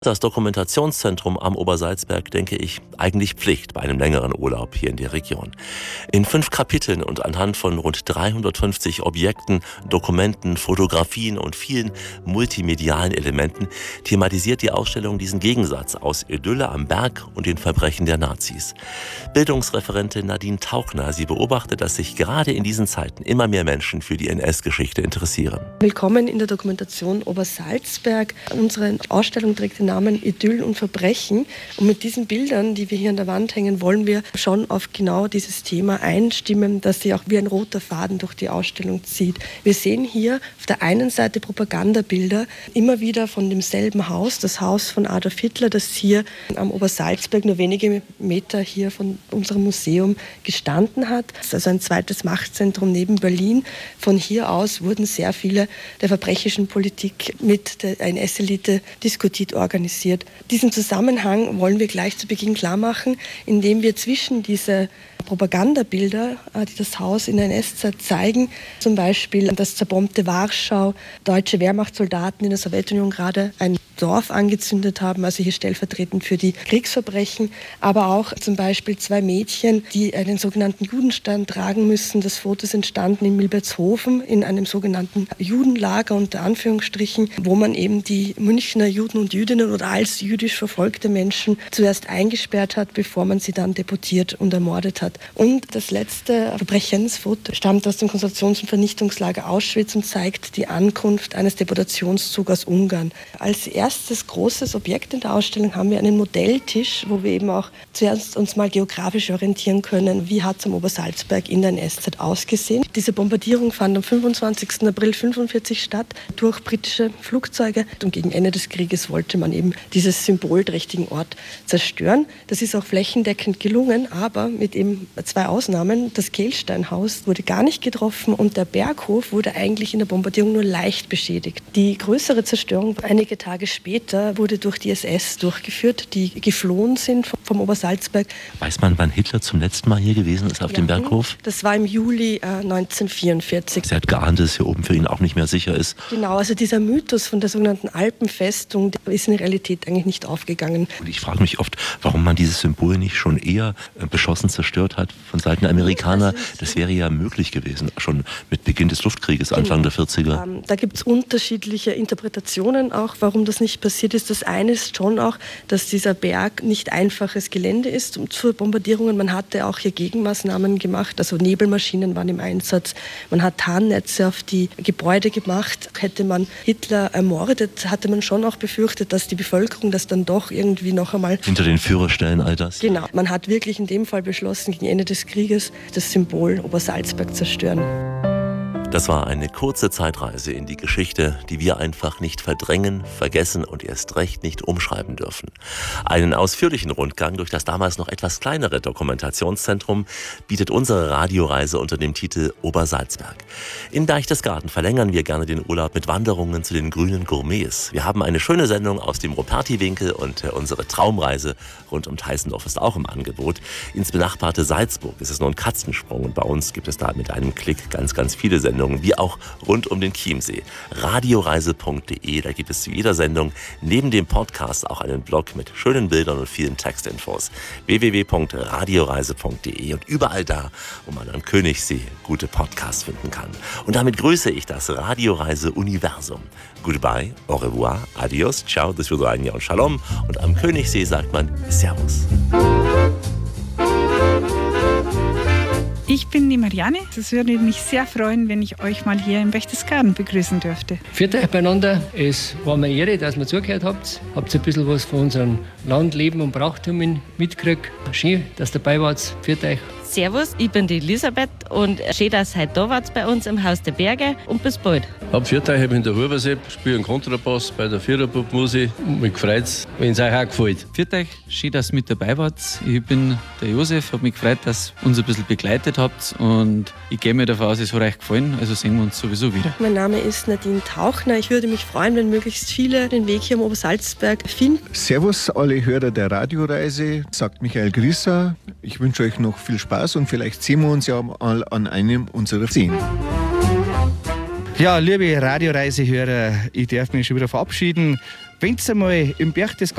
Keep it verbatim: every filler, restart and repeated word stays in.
Das Dokumentationszentrum am Obersalzberg, denke ich, eigentlich Pflicht bei einem längeren Urlaub hier in der Region. In fünf Kapiteln und anhand von rund dreihundertfünfzig Objekten, Dokumenten, Fotografien und vielen multimedialen Elementen thematisiert die Ausstellung diesen Gegensatz aus Idylle am Berg und den Verbrechen der Nazis. Bildungsreferentin Nadine Tauchner, sie beobachtet, dass sich gerade in diesen Zeiten immer mehr Menschen für die N S-Geschichte interessieren. Willkommen in der Dokumentation Obersalzberg. Unsere Ausstellung trägt den Namen Idyll und Verbrechen. Und mit diesen Bildern, die wir hier an der Wand hängen, wollen wir schon auf genau dieses Thema einstimmen, das sich auch wie ein roter Faden durch die Ausstellung zieht. Wir sehen hier auf der einen Seite Propagandabilder, immer wieder von demselben Haus, das Haus von Adolf Hitler, das hier am Obersalzberg nur wenige Meter hier von unserem Museum gestanden hat. Das ist also ein zweites Machtzentrum neben Berlin. Von hier aus wurden sehr viele der verbrechischen Politik mit der N S-Elite diskutiert, organisiert. Diesen Zusammenhang wollen wir gleich zu Beginn klar machen, indem wir zwischen diese Propagandabilder, die das Haus in der N S-Zeit zeigen, zum Beispiel das zerbombte Warschau, deutsche Wehrmachtssoldaten in der Sowjetunion gerade ein Dorf angezündet haben, also hier stellvertretend für die Kriegsverbrechen, aber auch zum Beispiel zwei Mädchen, die einen sogenannten Judenstern tragen müssen. Das Foto ist entstanden in Milbertshofen in einem sogenannten Judenlager unter Anführungsstrichen, wo man eben die Münchner Juden und Jüdinnen oder als jüdisch verfolgte Menschen zuerst eingesperrt hat, bevor man sie dann deportiert und ermordet hat. Und das letzte Verbrechensfoto stammt aus dem Konzentrations- und Vernichtungslager Auschwitz und zeigt die Ankunft eines Deportationszugs aus Ungarn. Als erstes großes Objekt in der Ausstellung haben wir einen Modelltisch, wo wir eben auch zuerst uns mal geografisch orientieren können, wie hat es am Obersalzberg in der N S-Zeit ausgesehen. Diese Bombardierung fand am fünfundzwanzigsten April fünfundvierzig statt durch britische Flugzeuge und gegen Ende des Krieges wollte man eben dieses symbolträchtigen Ort zerstören. Das ist auch flächendeckend gelungen, aber mit eben zwei Ausnahmen. Das Kehlsteinhaus wurde gar nicht getroffen und der Berghof wurde eigentlich in der Bombardierung nur leicht beschädigt. Die größere Zerstörung einige Tage später wurde durch die S S durchgeführt, die geflohen sind vom Obersalzberg. Weiß man, wann Hitler zum letzten Mal hier gewesen ist auf ja, dem Berghof? Das war im Juli äh, neunzehnhundertvierundvierzig. Sie hat geahnt, dass es hier oben für ihn auch nicht mehr sicher ist. Genau, also dieser Mythos von der sogenannten Alpenfestung der ist in der Realität eigentlich nicht aufgegangen. Und ich frage mich oft, warum man dieses Symbol nicht schon eher äh, beschossen zerstört hat von Seiten der Amerikaner. Das wäre ja möglich gewesen, schon mit Beginn des Luftkrieges, Anfang der vierziger. Ähm, da gibt es unterschiedliche Interpretationen auch, warum das nicht passiert ist. Das eine ist schon auch, dass dieser Berg nicht einfaches Gelände ist und zur Bombardierungen. Man hatte auch hier Gegenmaßnahmen gemacht, also Nebelmaschinen waren im Einsatz. Man hat Tarnnetze auf die Gebäude gemacht. Hätte man Hitler ermordet, hatte man schon auch befürchtet, dass die Bevölkerung das dann doch irgendwie noch einmal... Hinter den Führerstellen all das? Genau. Man hat wirklich in dem Fall beschlossen, gegen Ende des Krieges das Symbol Obersalzberg zerstören. Das war eine kurze Zeitreise in die Geschichte, die wir einfach nicht verdrängen, vergessen und erst recht nicht umschreiben dürfen. Einen ausführlichen Rundgang durch das damals noch etwas kleinere Dokumentationszentrum bietet unsere Radioreise unter dem Titel Obersalzberg. In Berchtesgaden verlängern wir gerne den Urlaub mit Wanderungen zu den grünen Gourmets. Wir haben eine schöne Sendung aus dem Ruperti-Winkel und unsere Traumreise rund um Teissendorf ist auch im Angebot. Ins benachbarte Salzburg ist es nur ein Katzensprung und bei uns gibt es da mit einem Klick ganz, ganz viele Sendungen, wie auch rund um den Chiemsee. radioreise punkt de, da gibt es zu jeder Sendung neben dem Podcast auch einen Blog mit schönen Bildern und vielen Textinfos. w w w punkt radioreise punkt de und überall da, wo man am Königssee gute Podcasts finden kann. Und damit grüße ich das Radioreise-Universum. Goodbye, au revoir, adios, ciao, das wird ein Jahr und Shalom. Und am Königssee sagt man Servus. Ich bin die Marianne. Es würde mich sehr freuen, wenn ich euch mal hier in Berchtesgaden begrüßen dürfte. Viert euch beieinander. Es war mir Ehre, dass ihr zugehört habt. Habt ein bisschen was von unserem Land, Leben und Brauchtum mitgekriegt. Schön, dass ihr dabei wart. Viert euch. Servus, ich bin die Elisabeth und schön, dass ihr heute da wart bei uns im Haus der Berge und bis bald. Hab viert euch, ich bin der Hubersepp, spiele einen Kontrabass bei der Viererpop-Musik. Mich freut es, wenn es euch auch gefällt. Viert euch, schön, dass ihr mit dabei wart. Ich bin der Josef, habe mich gefreut, dass ihr uns ein bisschen begleitet habt und ich gehe mir davon aus, es hat euch gefallen, also sehen wir uns sowieso wieder. Mein Name ist Nadine Tauchner. Ich würde mich freuen, wenn möglichst viele den Weg hier am Obersalzberg finden. Servus alle Hörer der Radioreise, sagt Michael Grisser. Ich wünsche euch noch viel Spaß und vielleicht sehen wir uns ja mal an einem unserer Szenen. Ja, liebe Radioreisehörer, ich darf mich schon wieder verabschieden. Wenn ihr mal im Berchtesgaden